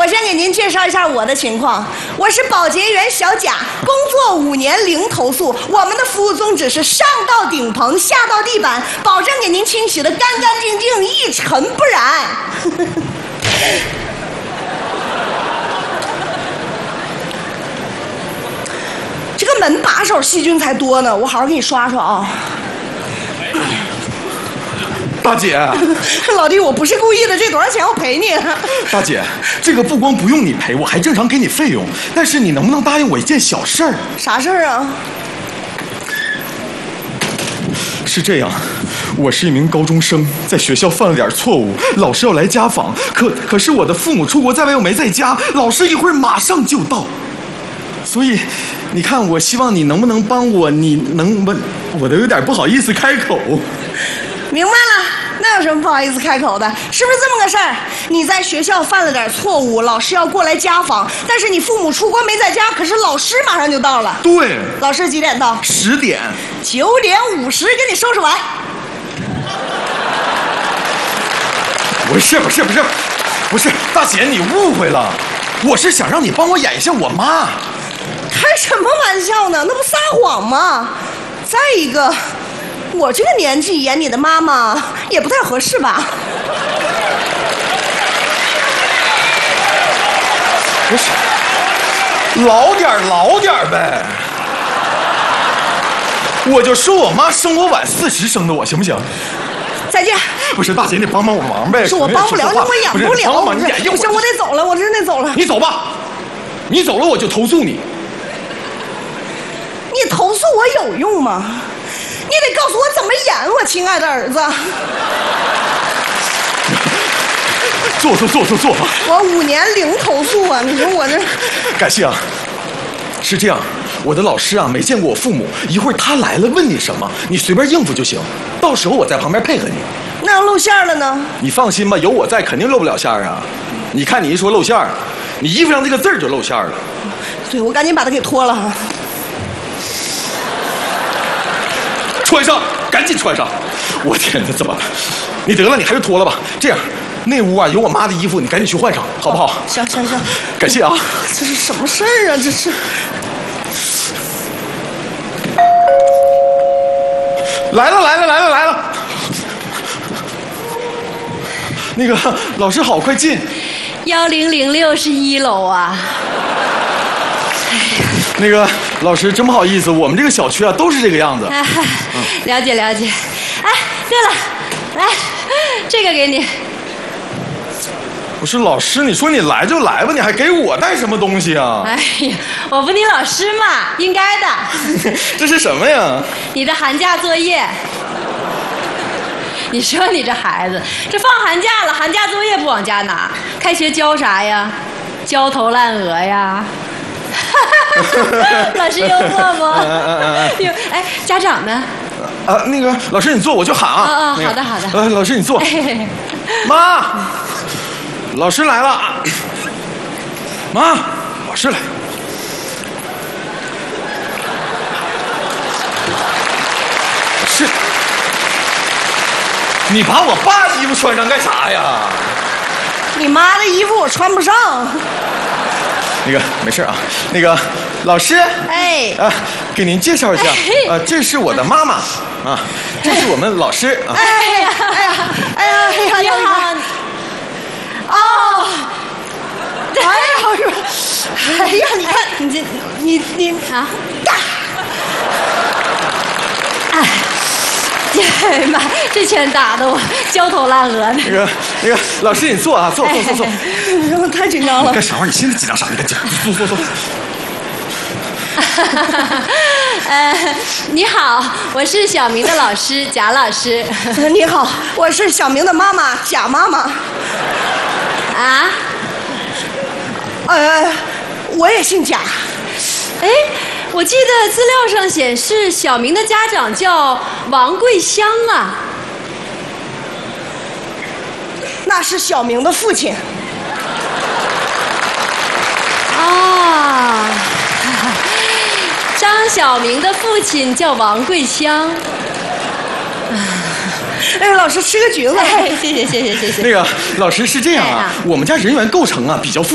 我先给您介绍一下我的情况。我是保洁员小贾，工作5年零投诉。我们的服务宗旨是上到顶棚，下到地板，保证给您清洗的干干净净，一尘不染。这个门把手细菌才多呢，我好好给你刷刷啊。 大姐， 老弟，我不是故意的，这多少钱我赔你。 大姐，这个不光不用你赔，我还正常给你费用。但是你能不能答应我一件小事儿？ 啥事儿啊？ 是这样，我是一名高中生，在学校犯了点错误，老师要来家访，可是我的父母出国在外又没在家，老师一会儿马上就到。所以，你看，我希望你能不能帮我？你能不？我都有点不好意思开口。 明白了，那有什么不好意思开口的？是不是这么个事儿？你在学校犯了点错误，老师要过来家访，但是你父母出国没在家，可是老师马上就到了。 对， 老师几点到 ？10点。 9点50给你收拾完。 不是，大姐你误会了，我是想让你帮我演一下我妈。 开什么玩笑呢？那不撒谎吗？再一个，我这个年纪演你的妈妈也不太合适吧？ 不是，老点呗。我就说我妈生我晚40生的我，行不行？ 再见。 不是，大姐，你帮帮我忙呗。 是我帮不了你，我演不了。 帮忙，你演一会儿。 不行，我得走了，我真得走了。 你走吧，你走了我就投诉你。 你投诉我有用吗？你得告诉我怎么演，我亲爱的儿子。 坐吧。 我5年零投诉啊！你说我这…… 感谢啊。是这样，我的老师啊没见过我父母，一会儿他来了问你什么，你随便应付就行，到时候我在旁边配合你。 那要露馅了呢？ 你放心吧，有我在肯定露不了馅儿啊。你看你一说露馅儿，你衣服上这个字儿就露馅儿了。 对，我赶紧把它给脱了哈。 穿上，赶紧穿上！我天哪，怎么了？你得了，你还是脱了吧。这样，那屋啊有我妈的衣服，你赶紧去换上，好不好？ 行， 感谢啊。 这是什么事儿啊？这是。 来了。那个老师好，快进。 1006是1楼啊。 那个老师真不好意思，我们这个小区啊都是这个样子。 了解。哎，对了，来，这个给你。 不是老师，你说你来就来吧，你还给我带什么东西啊？ 哎呀，我不你老师嘛，应该的。 这是什么呀？ 你的寒假作业。你说你这孩子，这放寒假了，寒假作业不往家拿，开学教啥呀？焦头烂额呀。老师幽默不？哎，家长呢？ 那个老师你坐，我就喊啊。 好的。 老师你坐。妈，老师来了。妈，老师来。是。你把我爸衣服穿上干啥呀？ 你妈的衣服我穿不上。 那个没事啊，那个老师，给您介绍一下，这是我的妈妈啊，这是我们老师啊。 哎呀， 你好。 哦，哎呀，你看你啊， 哎呀妈，这拳打得我焦头烂额的。 那个老师你坐啊，坐。 我太紧张了。 干啥玩意儿？你现在紧张啥？你赶紧坐。 你好，我是小明的老师贾老师。 你好，我是小明的妈妈贾妈妈。 啊？ 我也姓贾。 哎，我记得资料上显示小明的家长叫王桂香啊。 那是小明的父亲。 啊，张小明的父亲叫王桂香。 哎，老师吃个橘子。 谢谢。 那个老师是这样啊，我们家人员构成啊比较复杂。